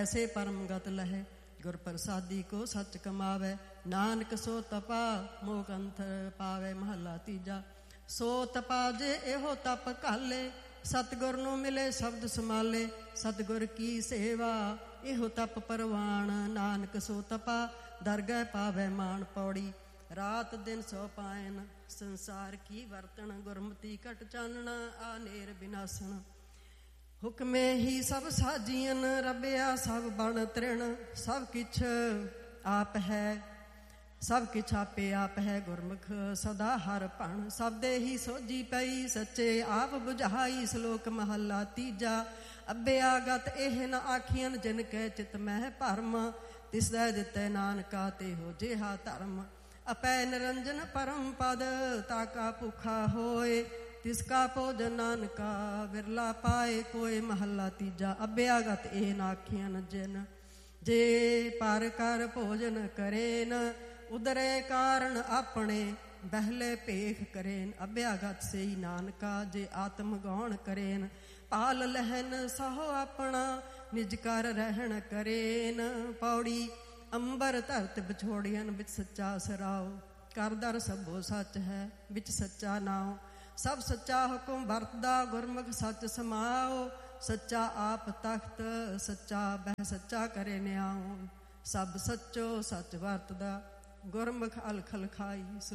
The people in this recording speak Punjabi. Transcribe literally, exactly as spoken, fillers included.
ਐਸੇ ਪਰਮ ਗਤ ਲਹੈ ਗੁਰ ਪ੍ਰਸਾਦੀ ਕੋ ਸੱਚ ਕਮਾਵੈ। ਨਾਨਕ ਸੋ ਤਪਾ ਮੋਖ ਅੰਤਰ ਪਾਵੈ। ਮਹੱਲਾ ਤੀਜਾ। ਸੋ ਤਪਾ ਜੇ ਇਹੋ ਤਪ ਘਾਲੇ, ਸਤਿਗੁਰ ਨੂੰ ਮਿਲੇ ਸ਼ਬਦ ਸਮਾਲੇ। ਸਤਿਗੁਰ ਕੀ ਸੇਵਾ ਇਹੋ ਤਪ ਪਰਵਾਣ, ਨਾਨਕ ਸੋ ਤਪਾ ਦਰਗਹਿ ਪਾਵੈ ਮਾਣ। ਪੌੜੀ। ਰਾਤ ਦਿਨ ਸੋ ਪਾਇਨ ਸੰਸਾਰ ਕੀ ਵਰਤਣ, ਗੁਰਮਤੀ ਘਟ ਚਾਨਣਾ ਆ ਨੇਰ ਬਿਨਾਸਣ। ਹੁਕਮੇ ਹੀ ਸਭ ਸਾਜੀਅਨ, ਰੱਬਿਆ ਸਭ ਬਣ ਤ੍ਰਿਣ। ਸਭ ਕਿਛ ਆਪ ਹੈ ਸਭ ਕਿਛ ਆਪੇ ਆਪ ਹੈ, ਗੁਰਮੁਖ ਸਦਾ ਹਰ ਭਣ। ਸਭ ਦੇ ਹੀ ਸੋਝੀ ਪਈ ਸੱਚੇ ਆਪ ਬੁਝਾਈ। ਸ਼ਲੋਕ ਮਹੱਲਾ ਤੀਜਾ। ਅੱਬਿਆ ਗਤ ਇਹ ਨ ਆਖੀਅਨ, ਜਿਨ ਕੈ ਚਿਤ ਮਹਿ ਭਰਮ। ਤਿਸਦਾ ਦਿੱਤੇ ਨਾਨਕਾ ਤੇਹੋ ਜਿਹਾ ਧਰਮ। ਅਪੈ ਨਿਰੰਜਨ ਪਰਮ ਪਦ, ਤਾਕਾ ਭੁਖਾ ਹੋਏ। ਤਿਸ ਕਾ ਭੋਜਨ ਨਾਨਕਾ ਵਿਰਲਾ ਪਾਏ ਕੋਏ। ਮਹੱਲਾ ਤੀਜਾ। ਅੱਬਿਆ ਗਤ ਇਹ ਨ ਆਖੀਅਨ, ਜਿਨ ਜੇ ਪਰ ਕਰ ਭੋਜਨ ਕਰੇਨ। ਉਦਰੇ ਕਾਰਨ ਆਪਣੇ ਬਹਿਲੇ ਭੇਖ ਕਰੇਨ। ਅੱਬਿਆ ਗਤ ਸਈ ਨਾਨਕਾ, ਜੇ ਆਤਮ ਗੌਣ ਕਰੇਨ। ਪਾਲ ਲਹਿਨ ਸਹੋ ਆਪਣਾ, ਨਿਜ ਕਰ ਰਹਿਣ ਕਰੇਨ। ਪੌੜੀ। ਅੰਬਰ ਧਰਤ ਵਿਛੋੜੀਅਨ, ਵਿੱਚ ਸੱਚਾ ਸਰਾਓ। ਕਰ ਦਰ ਸਭੋ ਸੱਚ ਹੈ, ਵਿੱਚ ਸੱਚਾ ਨਾਉ। ਸਭ ਸੱਚਾ ਹੁਕਮ ਵਰਤਦਾ, ਗੁਰਮੁਖ ਸੱਚ ਸਮਾਓ। ਸੱਚਾ ਆਪ ਤਖਤ, ਸੱਚਾ ਬਹਿ ਸੱਚਾ ਕਰੇ ਨਿਆਉ। ਸਭ ਸੱਚੋ ਸੱਚ ਵਰਤਦਾ, ਗੁਰਮੁਖ ਅਲਖ ਲਖਾਈ।